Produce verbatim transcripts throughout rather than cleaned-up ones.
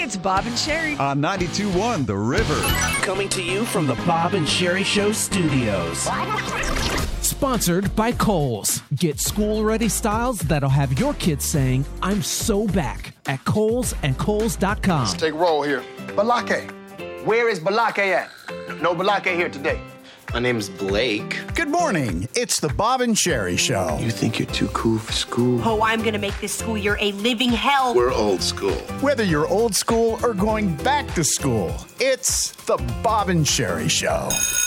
it's Bob and Sherry. On ninety-two point one The River. Coming to you from the Bob and Sherry Show studios. Sponsored by Kohl's. Get school-ready styles that'll have your kids saying, I'm so back at Kohl's and Kohl's dot com. Let's take roll here. Balake. Where is Balake at? No Balake here today. My name's Blake. Good morning. It's the Bob and Sherry Show. You think you're too cool for school? Oh, I'm going to make this school year a living hell. We're old school. Whether you're old school or going back to school, it's the Bob and Sherry Show.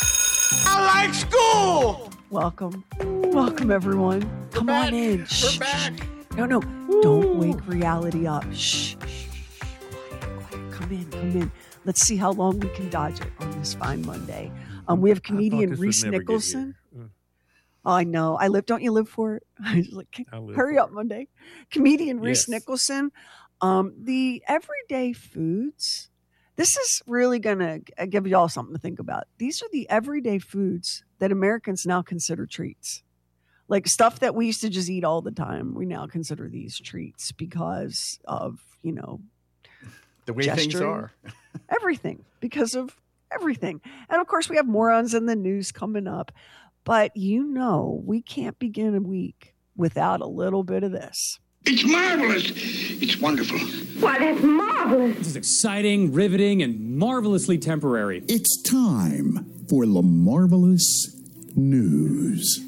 I like school! Welcome. Welcome, everyone. Come back. on in. We're Shh, back. shh. No, no. Ooh. Don't wake reality up. Shh, shh, shh. Quiet, quiet. Come in, come in. Let's see how long we can dodge it on this fine Monday. Um, we have comedian Reese Nicholson. Mm. Oh, I know. I live. Don't you live for it? I was like, hurry up, it. Monday. Comedian Reese yes. Nicholson. Um, the everyday foods. This is really going to give you all something to think about. These are the everyday foods that Americans now consider treats. Like stuff that we used to just eat all the time. We now consider these treats because of, you know, the way gesturing. Things are. Everything. Because of everything. And of course, we have morons in the news coming up. But you know, we can't begin a week without a little bit of this. It's marvelous. It's wonderful. Why, that's marvelous. This is exciting, riveting, and marvelously temporary. It's time for the Marvelous News.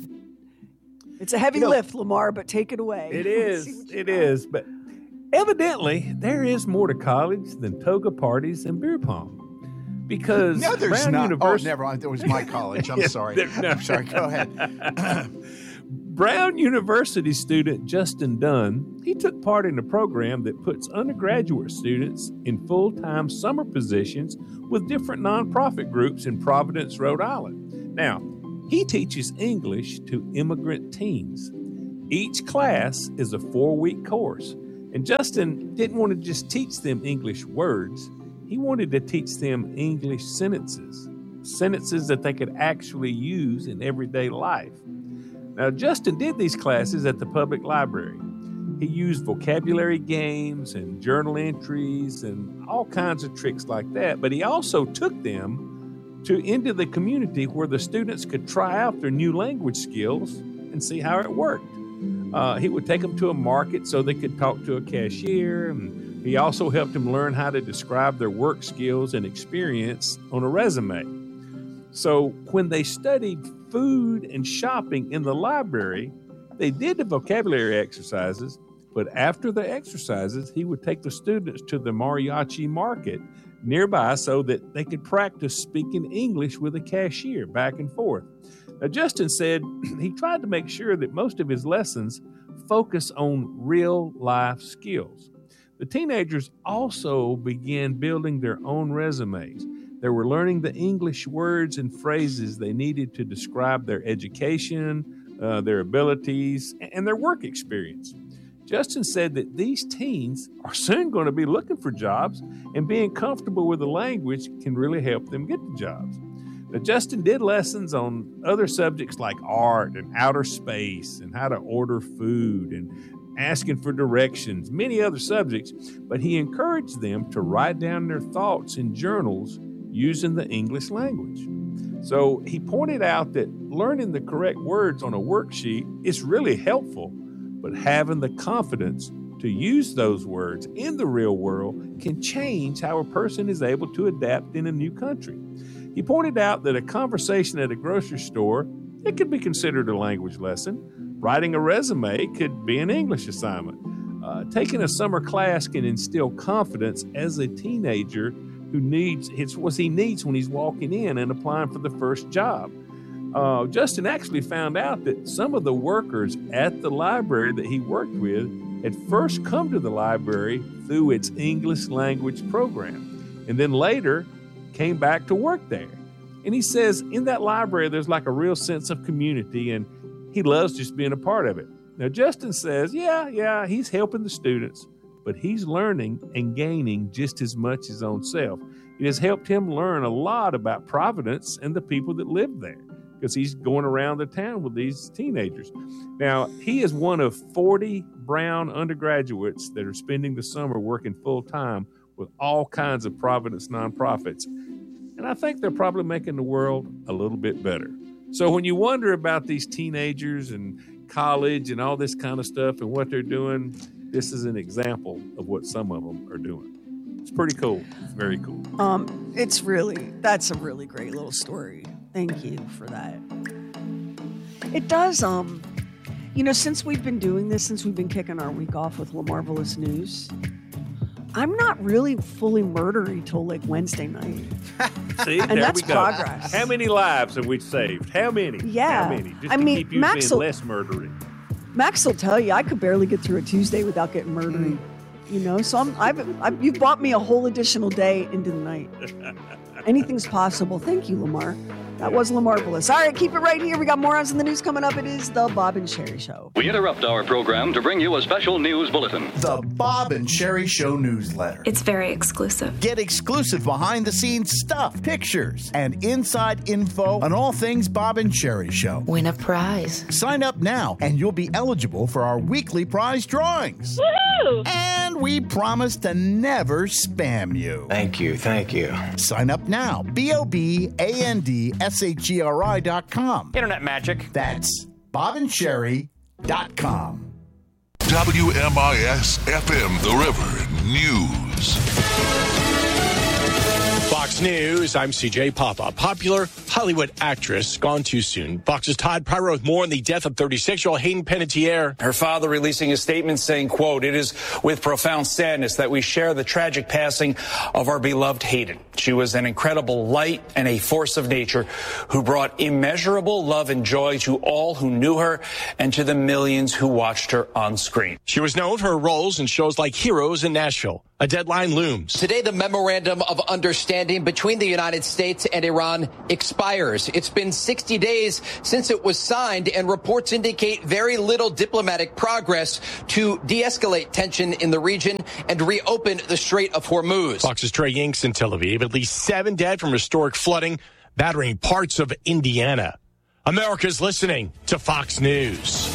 It's a heavy you know, lift, Lamar, but take it away. It is. It got. is. But evidently, there is more to college than toga parties and beer pong. Because no, there's Brown not. University... Oh, never mind. It was my college. I'm yeah, sorry. There, no. I'm sorry. Go ahead. Brown University student Justin Dunn, he took part in a program that puts undergraduate students in full-time summer positions with different nonprofit groups in Providence, Rhode Island. Now, he teaches English to immigrant teens. Each class is a four-week course, and Justin didn't want to just teach them English words. He wanted to teach them English sentences, sentences that they could actually use in everyday life. Now, Justin did these classes at the public library. He used vocabulary games and journal entries and all kinds of tricks like that, but he also took them to into the community where the students could try out their new language skills and see how it worked. Uh, he would take them to a market so they could talk to a cashier, and he also helped them learn how to describe their work skills and experience on a resume. So when they studied food and shopping in the library, they did the vocabulary exercises, but after the exercises, he would take the students to the mariachi market nearby so that they could practice speaking English with a cashier back and forth. Now, Justin said he tried to make sure that most of his lessons focus on real-life skills. The teenagers also began building their own resumes. They were learning the English words and phrases they needed to describe their education, uh, their abilities, and their work experience. Justin said that these teens are soon going to be looking for jobs, and being comfortable with the language can really help them get the jobs. Now, Justin did lessons on other subjects like art and outer space and how to order food and asking for directions, many other subjects, but he encouraged them to write down their thoughts in journals using the English language. So he pointed out that learning the correct words on a worksheet is really helpful, but having the confidence to use those words in the real world can change how a person is able to adapt in a new country. He pointed out that a conversation at a grocery store, it could be considered a language lesson. Writing a resume could be an English assignment. Uh, taking a summer class can instill confidence as a teenager who needs, it's what he needs when he's walking in and applying for the first job. Uh, Justin actually found out that some of the workers at the library that he worked with had first come to the library through its English language program, and then later came back to work there. And he says in that library, there's like a real sense of community, and he loves just being a part of it. Now, Justin says, yeah, yeah, he's helping the students, but he's learning and gaining just as much his own self. It has helped him learn a lot about Providence and the people that live there, because he's going around the town with these teenagers. Now, he is one of forty Brown undergraduates that are spending the summer working full-time with all kinds of Providence nonprofits. And I think they're probably making the world a little bit better. So when you wonder about these teenagers and college and all this kind of stuff and what they're doing, this is an example of what some of them are doing. It's pretty cool. It's very cool. Um, it's really, that's a really great little story. Thank you for that. It does, um, you know, since we've been doing this, since we've been kicking our week off with LaMarvelous News, I'm not really fully murdery till like Wednesday night. See, and there that's we go. progress. How many lives have we saved? How many? Yeah. How many? Just I to mean, keep you Max being will- less murdery. Max will tell you I could barely get through a Tuesday without getting murdery. Mm. You know, so I'm, I've, I've, you've bought me a whole additional day into the night. Anything's possible. Thank you, Lamar. That was LaMarvelous. All right, keep it right here. We got morons in the news coming up. It is the Bob and Sherry Show. We interrupt our program to bring you a special news bulletin. The Bob and Sherry Show newsletter. It's very exclusive. Get exclusive behind-the-scenes stuff, pictures, and inside info on all things Bob and Sherry Show. Win a prize. Sign up now, and you'll be eligible for our weekly prize drawings. Woohoo! And we promise to never spam you. Thank you, thank you. Sign up now. B O B A N D S H E R I dot com. Internet magic. That's bob and sherry dot com. W M I S F M The River News. Fox News, I'm C J Papa. Popular Hollywood actress gone too soon. Fox's Todd Pryor with more on the death of thirty-six-year-old Hayden Panettiere. Her father releasing a statement saying, quote, "It is with profound sadness that we share the tragic passing of our beloved Hayden. She was an incredible light and a force of nature who brought immeasurable love and joy to all who knew her and to the millions who watched her on screen." She was known for her roles in shows like Heroes in Nashville. A deadline looms. Today, the memorandum of understanding between the United States and Iran expires. It's been sixty days since it was signed, and reports indicate very little diplomatic progress to de-escalate tension in the region and reopen the Strait of Hormuz. Fox's Trey Yinks in Tel Aviv. At least seven dead from historic flooding, battering parts of Indiana. America's listening to Fox News.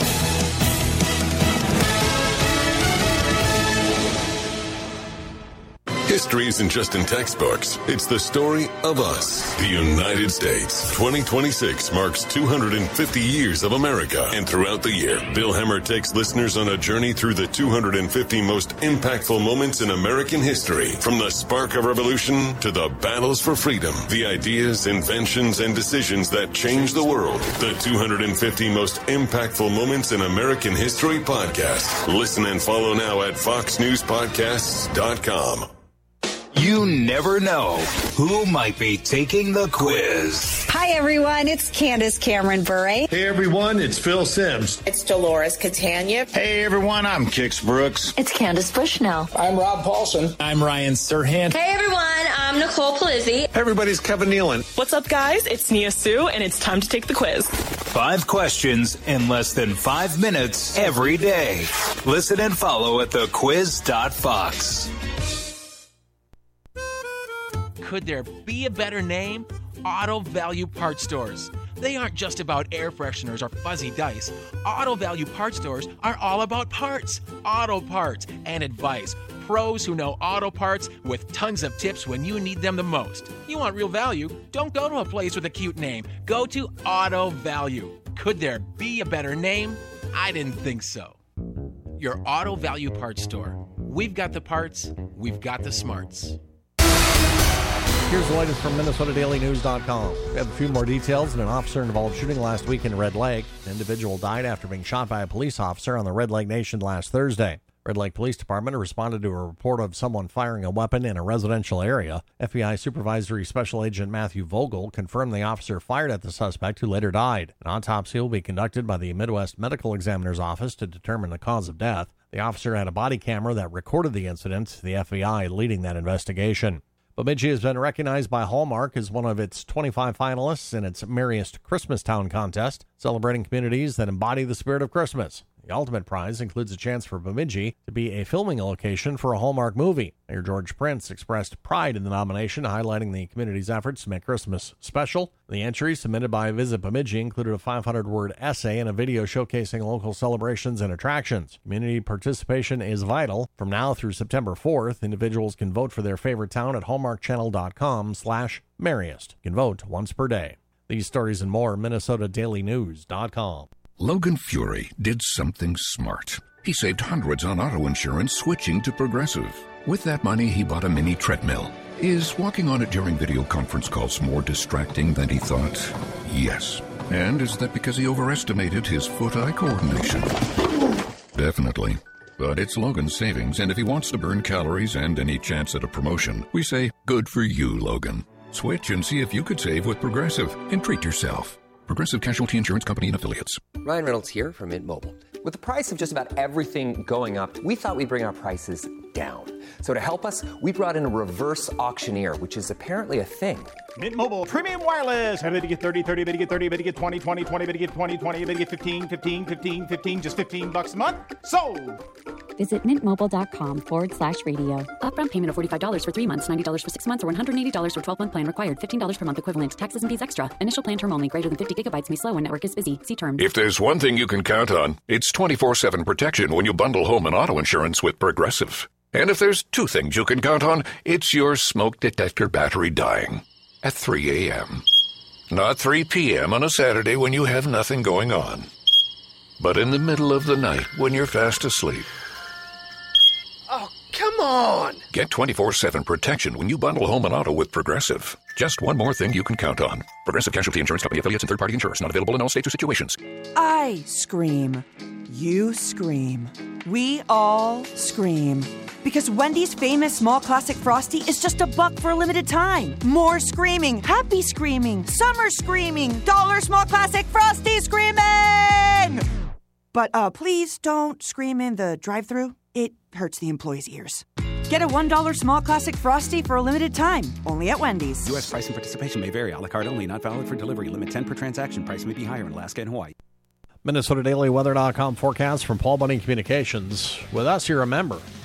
History isn't just in textbooks. It's the story of us, the United States. twenty twenty-six marks two hundred fifty years of America. And throughout the year, Bill Hemmer takes listeners on a journey through the two hundred fifty most impactful moments in American history. From the spark of revolution to the battles for freedom, the ideas, inventions, and decisions that changed the world. The two hundred fifty most impactful moments in American history podcast. Listen and follow now at fox news podcasts dot com. You never know who might be taking the quiz. Hi, everyone. It's Candace Cameron Bure. Hey, everyone. It's Phil Sims. It's Dolores Catania. Hey, everyone. I'm Kix Brooks. It's Candace Bushnell. I'm Rob Paulson. I'm Ryan Serhant. Hey, everyone. I'm Nicole Palizzi. Hey, everybody's Kevin Nealon. What's up, guys? It's Nia Sue, and it's time to take the quiz. Five questions in less than five minutes every day. Listen and follow at the quiz dot fox. Could there be a better name? Auto Value Parts Stores. They aren't just about air fresheners or fuzzy dice. Auto Value Parts Stores are all about parts, auto parts, and advice. Pros who know auto parts with tons of tips when you need them the most. You want real value? Don't go to a place with a cute name. Go to Auto Value. Could there be a better name? I didn't think so. Your Auto Value Parts Store. We've got the parts, we've got the smarts. Here's the latest from Minnesota Daily News dot com. We have a few more details in an officer-involved shooting last week in Red Lake. An individual died after being shot by a police officer on the Red Lake Nation last Thursday. Red Lake Police Department responded to a report of someone firing a weapon in a residential area. F B I Supervisory Special Agent Matthew Vogel confirmed the officer fired at the suspect, who later died. An autopsy will be conducted by the Midwest Medical Examiner's Office to determine the cause of death. The officer had a body camera that recorded the incident, the F B I leading that investigation. Bemidji has been recognized by Hallmark as one of its twenty-five finalists in its Merriest Christmas Town contest, celebrating communities that embody the spirit of Christmas. The ultimate prize includes a chance for Bemidji to be a filming location for a Hallmark movie. Mayor George Prince expressed pride in the nomination, highlighting the community's efforts to make Christmas special. The entries submitted by Visit Bemidji included a five hundred word essay and a video showcasing local celebrations and attractions. Community participation is vital. From now through September fourth, individuals can vote for their favorite town at hallmarkchannel.com slash merriest. You can vote once per day. These stories and more, Minnesota Daily News dot com. Logan Fury did something smart. He saved hundreds on auto insurance switching to Progressive. With that money, he bought a mini treadmill. Is walking on it during video conference calls more distracting than he thought? Yes. And is that because he overestimated his foot-eye coordination? Definitely. But it's Logan's savings, and if he wants to burn calories and any chance at a promotion, we say, good for you, Logan. Switch and see if you could save with Progressive and treat yourself. Progressive Casualty Insurance Company and Affiliates. Ryan Reynolds here from Mint Mobile. With the price of just about everything going up, we thought we'd bring our prices down. So to help us, we brought in a reverse auctioneer, which is apparently a thing. Mint Mobile Premium Wireless. How to get thirty, thirty, to get thirty, to get twenty, twenty, twenty, to get twenty, twenty, to get fifteen, fifteen, fifteen, fifteen, just fifteen bucks a month? Sold! Visit mintmobile.com forward slash radio. Upfront payment of forty-five dollars for three months, ninety dollars for six months, or one hundred eighty dollars for twelve-month plan required. fifteen dollars per month equivalent. Taxes and fees extra. Initial plan term only. Greater than fifty gigabytes may slow when network is busy. See terms. If there's one thing you can count on, it's twenty-four seven protection when you bundle home and auto insurance with Progressive. And if there's two things you can count on, it's your smoke detector battery dying at three a.m. Not three p.m. on a Saturday when you have nothing going on, but in the middle of the night when you're fast asleep. Oh, come on! Get twenty-four seven protection when you bundle home and auto with Progressive. Just one more thing you can count on. Progressive Casualty Insurance Company, affiliates, and third-party insurers. Not available in all states or situations. I scream. You scream. We all scream. Because Wendy's famous small classic Frosty is just a buck for a limited time. More screaming, happy screaming, summer screaming, dollar small classic Frosty screaming! But uh, please don't scream in the drive-thru. It hurts the employees' ears. Get a one dollar small classic Frosty for a limited time, only at Wendy's. U S price and participation may vary. A la carte only, not valid for delivery. Limit ten per transaction. Price may be higher in Alaska and Hawaii. Minnesota Daily Weather dot com forecast from Paul Bunning Communications. With us, you remember,